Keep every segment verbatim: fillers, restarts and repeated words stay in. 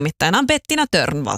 Toimittajana on Bettina Törnvall.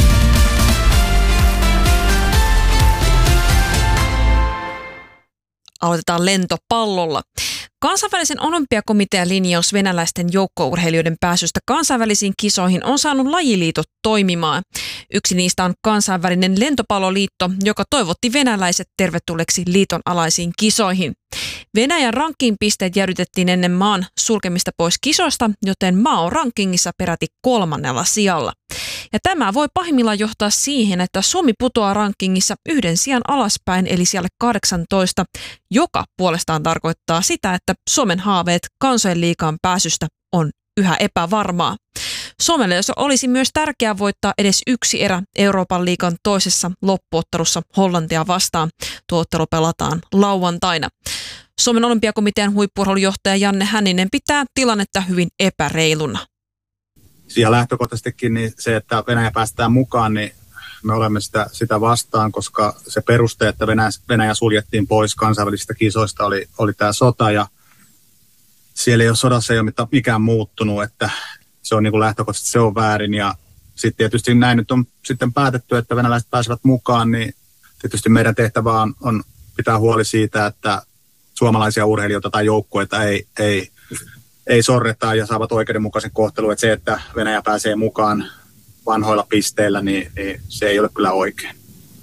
Aloitetaan lentopallolla. Kansainvälisen olympiakomitean linjaus venäläisten joukkourheilijoiden pääsystä kansainvälisiin kisoihin on saanut lajiliitot toimimaan. Yksi niistä on kansainvälinen lentopalloliitto, joka toivotti venäläiset tervetulleeksi liiton alaisiin kisoihin. Venäjän ranking-pisteet jäädytettiin ennen maan sulkemista pois kisoista, joten maa on rankingissa peräti kolmannella sijalla. Ja tämä voi pahimmillaan johtaa siihen, että Suomi putoaa rankingissa yhden sijan alaspäin, eli siellä kahdeksantoista, joka puolestaan tarkoittaa sitä, että Suomen haaveet kansojen liigaan pääsystä on yhä epävarmaa. Suomelle olisi myös tärkeää voittaa edes yksi erä Euroopan liigan toisessa loppuottelussa Hollantia vastaan. Tuo ottelu pelataan lauantaina. Suomen olympiakomitean huippu-urheilujohtaja Janne Hänninen pitää tilannetta hyvin epäreiluna. Ja lähtökohtaisestikin niin se, että Venäjä päästään mukaan, niin me olemme sitä, sitä vastaan, koska se peruste, että Venäjä, Venäjä suljettiin pois kansainvälisistä kisoista, oli, oli tämä sota. Ja siellä ei ole sodassa ei ole mikään muuttunut, että se on niin kuin lähtökohtaisesti se on väärin. Ja sitten tietysti näin nyt on sitten päätetty, että venäläiset pääsevät mukaan, niin tietysti meidän tehtävä on, on pitää huoli siitä, että suomalaisia urheilijoita tai joukkueita ei, ei, ei sorreta ja saavat oikeudenmukaisen kohtelun. Että se, että Venäjä pääsee mukaan vanhoilla pisteillä, niin, niin se ei ole kyllä oikein.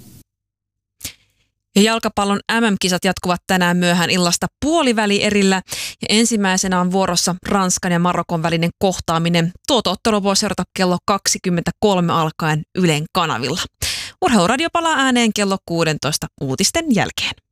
Ja jalkapallon äm äm-kisat jatkuvat tänään myöhään illasta puolivälierillä. Ja ensimmäisenä on vuorossa Ranskan ja Marokon välinen kohtaaminen. Tuota ottelu voi seurata kello kaksikymmentäkolme alkaen Ylen kanavilla. Urheiluradio palaa ääneen kello kuusitoista uutisten jälkeen.